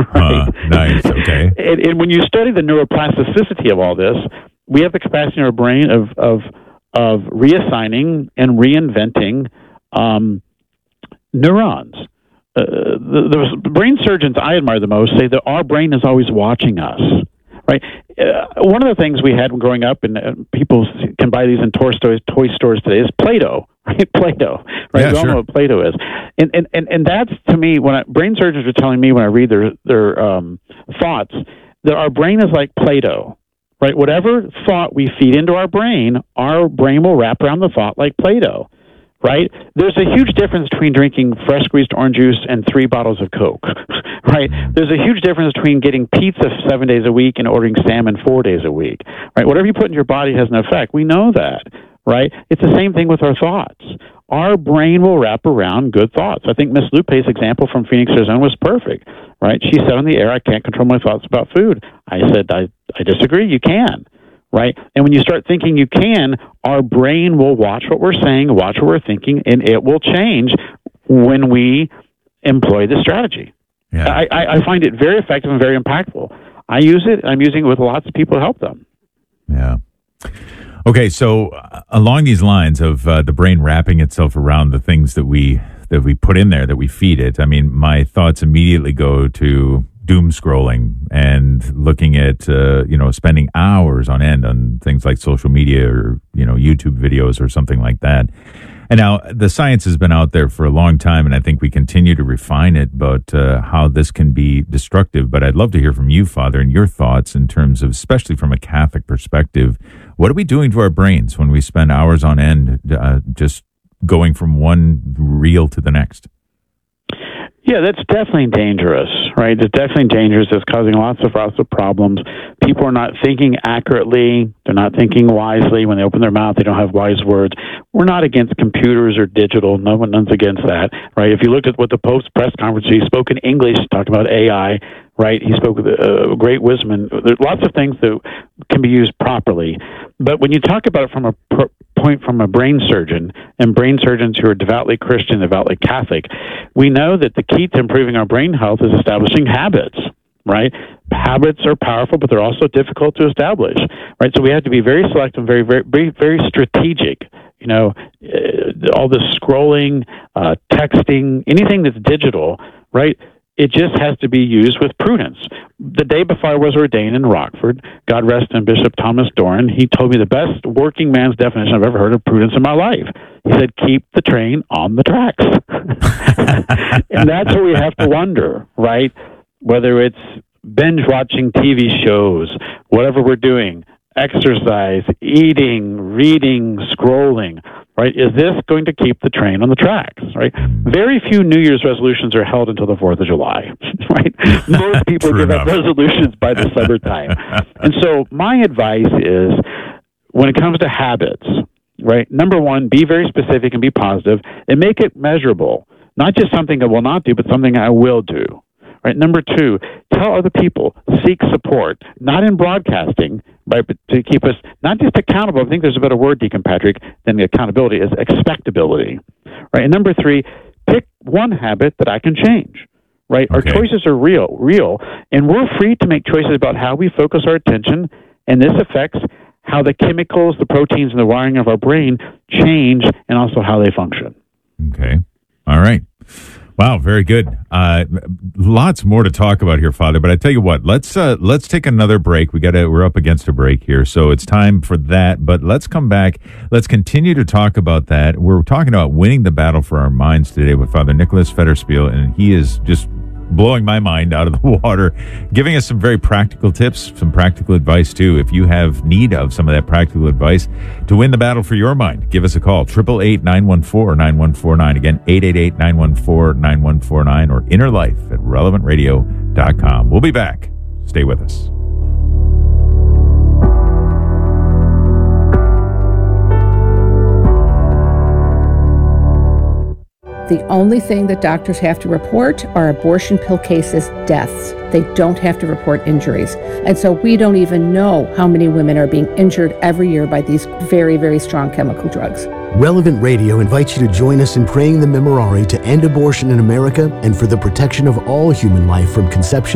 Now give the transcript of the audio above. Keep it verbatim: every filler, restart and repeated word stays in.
Right? Uh, nice. Okay. and, and when you study the neuroplasticity of all this, we have the capacity in our brain of of of reassigning and reinventing um, neurons. Uh, the, the brain surgeons I admire the most say that our brain is always watching us. Right. Uh, one of the things we had when growing up, and uh, people can buy these in toy stores, toy stores today, is Play-Doh. Right, Play-Doh. Right, Yeah, we all sure. know what Play-Doh is, and and and, and that's to me when I, brain surgeons are telling me when I read their their um, thoughts that our brain is like Play-Doh. Right, whatever thought we feed into our brain, our brain will wrap around the thought like Play-Doh. Right? There's a huge difference between drinking fresh squeezed orange juice and three bottles of Coke. Right? There's a huge difference between getting pizza seven days a week and ordering salmon four days a week. Right? Whatever you put in your body has an effect. We know that. Right? It's the same thing with our thoughts. Our brain will wrap around good thoughts. I think Miss Lupe's example from Phoenix, Arizona was perfect. Right? She said on the air, I can't control my thoughts about food. I said, I, I disagree. You can. Right? And when you start thinking you can, our brain will watch what we're saying, watch what we're thinking, and it will change when we employ this strategy. Yeah. I, I, I find it very effective and very impactful. I use it. I'm using it with lots of people to help them. Yeah. Okay, so uh, along these lines of uh, the brain wrapping itself around the things that we that we put in there, that we feed it, I mean, my thoughts immediately go to doom scrolling and looking at, uh, you know, spending hours on end on things like social media or, you know, YouTube videos or something like that. And now the science has been out there for a long time, and I think we continue to refine it, but uh, how this can be destructive. But I'd love to hear from you, Father, and your thoughts in terms of, especially from a Catholic perspective, what are we doing to our brains when we spend hours on end uh, just going from one reel to the next? Yeah, that's definitely dangerous, right? It's definitely dangerous. It's causing lots of lots of problems. People are not thinking accurately. They're not thinking wisely. When they open their mouth, they don't have wise words. We're not against computers or digital. No one, none's against that, right? If you look at what the Pope's press conference, he spoke in English, talked about A I, right? He spoke with uh, great wisdom. And there's lots of things that can be used properly. But when you talk about it from a pr- point from a brain surgeon and brain surgeons who are devoutly Christian, devoutly Catholic, we know that the key to improving our brain health is establishing habits, right? Habits are powerful, but they're also difficult to establish, right? So we have to be very selective, very, very, very, very strategic. You know, uh, all this scrolling, uh, texting, anything that's digital, right? It just has to be used with prudence. The day before I was ordained in Rockford, God rest him, Bishop Thomas Doran, he told me the best working man's definition I've ever heard of prudence in my life. He said, keep the train on the tracks. And that's what we have to wonder, right? Whether it's binge watching T V shows, whatever we're doing, exercise, eating, reading, scrolling, right? Is this going to keep the train on the tracks, right? Very few New Year's resolutions are held until the fourth of July, right? Most people give up resolutions by the summertime. And so my advice is, when it comes to habits, right, number one, be very specific and be positive and make it measurable. Not just something I will not do, but something I will do. Right. Number two, tell other people, seek support, not in broadcasting, right, but to keep us not just accountable. I think there's a better word, Deacon Patrick, than accountability, is expectability. Right. And number three, pick one habit that I can change. Right. Okay. Our choices are real, real, and we're free to make choices about how we focus our attention, and this affects how the chemicals, the proteins, and the wiring of our brain change, and also how they function. Okay. All right. Wow, very good. Uh, lots more to talk about here, Father. But I tell you what, let's uh, let's take another break. We got to. We're up against a break here, so it's time for that. But let's come back. Let's continue to talk about that. We're talking about winning the battle for our minds today with Father Nicholas Federspiel, and he is just blowing my mind out of the water, giving us some very practical tips, some practical advice too. If you have need of some of that practical advice to win the battle for your mind, give us a call, eight eight eight, nine one four, nine one four nine. Again, eight eight eight, nine one four, nine one four nine, or inner life at relevant radio dot com. We'll be back. Stay with us. The only thing that doctors have to report are abortion pill cases, deaths. They don't have to report injuries. And so we don't even know how many women are being injured every year by these very, very strong chemical drugs. Relevant Radio invites you to join us in praying the Memorare to end abortion in America and for the protection of all human life from conception